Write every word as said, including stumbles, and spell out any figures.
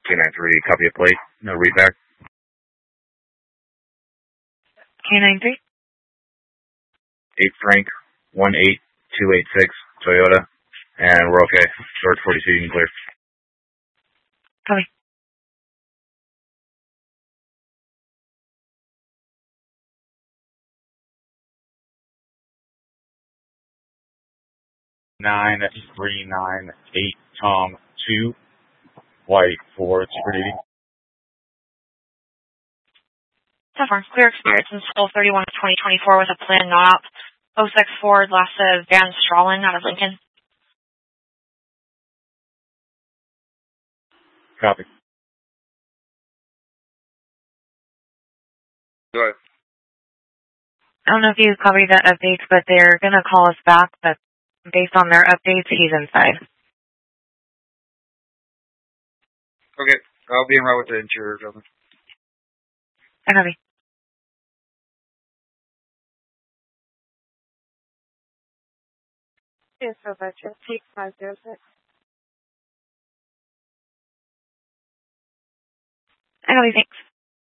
two nine three, copy a plate, no readback. K nine three. eight Frank, one eight two eight six, Toyota, and we're okay. George forty-two, you can clear. Copy. nine three nine eight Tom two, white for Super Duty. So far, clear experience until thirty-one of twenty twenty-four with a planned not op. oh six Ford Lassa Van Strollen out of Lincoln. Copy. Go ahead. I don't know if you copied that updates, but they're going to call us back, but based on their updates, he's inside. Okay, I'll be in route with the interior gentlemen. I copy. Yes, so that's take five zero six. I copy, thanks.